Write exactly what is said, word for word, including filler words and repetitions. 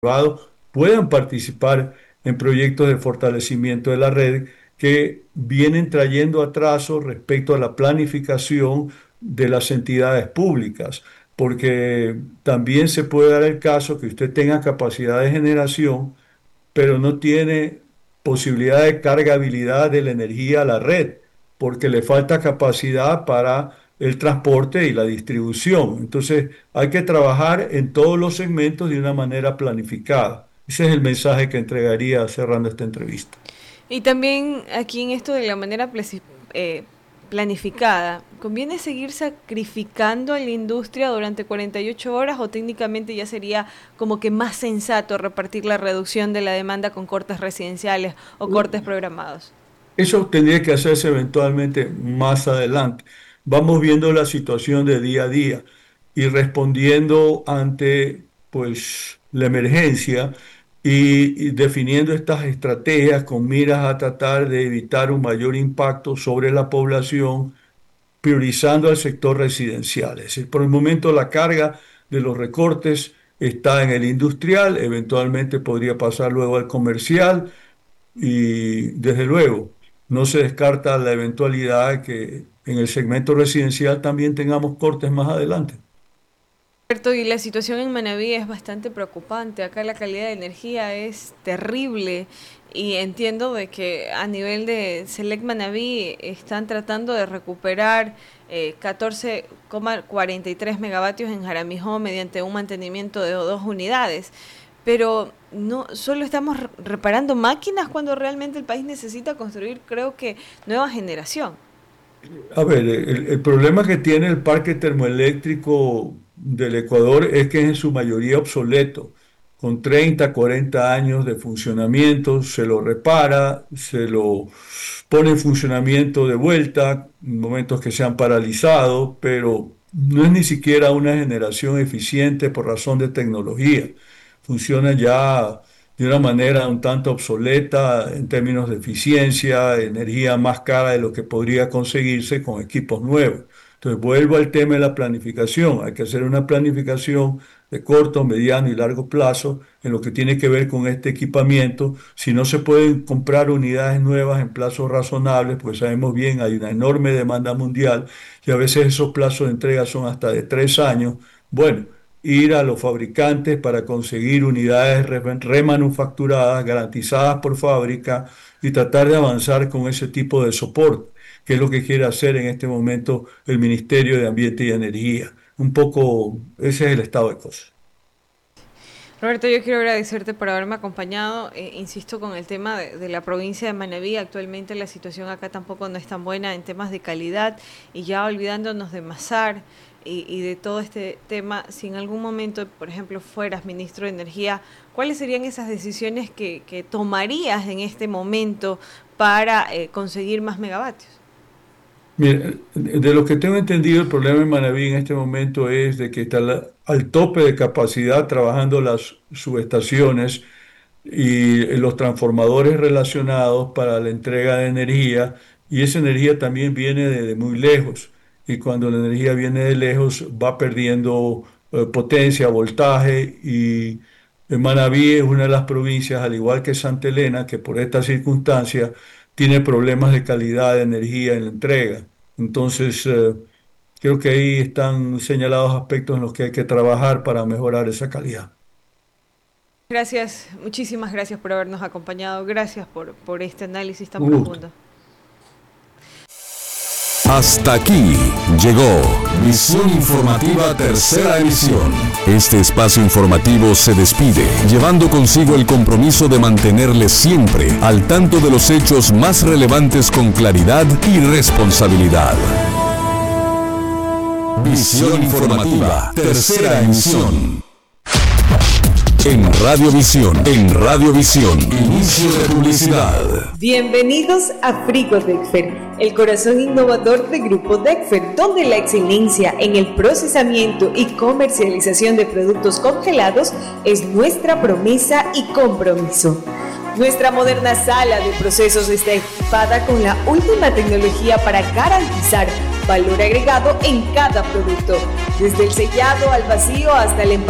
privados puedan participar en proyectos de fortalecimiento de la red que vienen trayendo atrasos respecto a la planificación de las entidades públicas, porque también se puede dar el caso que usted tenga capacidad de generación, pero no tiene posibilidad de cargabilidad de la energía a la red, porque le falta capacidad para el transporte y la distribución. Entonces, hay que trabajar en todos los segmentos de una manera planificada. Ese es el mensaje que entregaría cerrando esta entrevista. Y también aquí en esto de la manera plasi- eh, planificada, ¿conviene seguir sacrificando a la industria durante cuarenta y ocho horas o técnicamente ya sería como que más sensato repartir la reducción de la demanda con cortes residenciales o cortes programados? Eso tendría que hacerse eventualmente más adelante. Vamos viendo la situación de día a día y respondiendo ante pues la emergencia y, y definiendo estas estrategias con miras a tratar de evitar un mayor impacto sobre la población, priorizando al sector residencial. Es decir, por el momento la carga de los recortes está en el industrial, eventualmente podría pasar luego al comercial y desde luego, no se descarta la eventualidad de que en el segmento residencial también tengamos cortes más adelante. Cierto, y la situación en Manabí es bastante preocupante. Acá la calidad de energía es terrible y entiendo de que a nivel de Select Manabí están tratando de recuperar eh, catorce coma cuarenta y tres megavatios en Jaramijó mediante un mantenimiento de dos unidades. Pero no solo estamos re- reparando máquinas cuando realmente el país necesita construir, creo que, nueva generación. A ver, el, el problema que tiene el parque termoeléctrico del Ecuador es que es en su mayoría obsoleto. Con treinta, cuarenta años de funcionamiento, se lo repara, se lo pone en funcionamiento de vuelta, en momentos que se han paralizado, pero no es ni siquiera una generación eficiente por razón de tecnología. Funciona ya de una manera un tanto obsoleta en términos de eficiencia, energía más cara de lo que podría conseguirse con equipos nuevos. Entonces, vuelvo al tema de la planificación. Hay que hacer una planificación de corto, mediano y largo plazo en lo que tiene que ver con este equipamiento. Si no se pueden comprar unidades nuevas en plazos razonables, pues sabemos bien, hay una enorme demanda mundial y a veces esos plazos de entrega son hasta de tres años. Bueno, ir a los fabricantes para conseguir unidades re- remanufacturadas, garantizadas por fábrica y tratar de avanzar con ese tipo de soporte, que es lo que quiere hacer en este momento el Ministerio de Ambiente y Energía. Un poco ese es el estado de cosas. Roberto, yo quiero agradecerte por haberme acompañado. Eh, insisto con el tema de, de la provincia de Manabí. Actualmente la situación acá tampoco no es tan buena en temas de calidad y ya olvidándonos de Masar y, y de todo este tema, si en algún momento, por ejemplo, fueras ministro de Energía, ¿cuáles serían esas decisiones que, que tomarías en este momento para eh, conseguir más megavatios? Mira, de lo que tengo entendido, el problema en Manabí en este momento es de que está la- al tope de capacidad trabajando las subestaciones y los transformadores relacionados para la entrega de energía, y esa energía también viene de, de muy lejos, y cuando la energía viene de lejos va perdiendo eh, potencia, voltaje, y Manabí es una de las provincias, al igual que Santa Elena, que por estas circunstancias tiene problemas de calidad de energía en la entrega. Entonces, eh, creo que ahí están señalados aspectos en los que hay que trabajar para mejorar esa calidad. Gracias, muchísimas gracias por habernos acompañado. Gracias por, por este análisis tan Un gusto. profundo. Hasta aquí llegó Visión Informativa Tercera Emisión. Este espacio informativo se despide, llevando consigo el compromiso de mantenerles siempre al tanto de los hechos más relevantes con claridad y responsabilidad. Visión Informativa Tercera Emisión. En Radiovisión, en Radiovisión, inicio de publicidad. Bienvenidos a Frigo Dexfer, el corazón innovador de Grupo Dexfer, donde la excelencia en el procesamiento y comercialización de productos congelados es nuestra promesa y compromiso. Nuestra moderna sala de procesos está equipada con la última tecnología para garantizar valor agregado en cada producto, desde el sellado al vacío hasta el empaque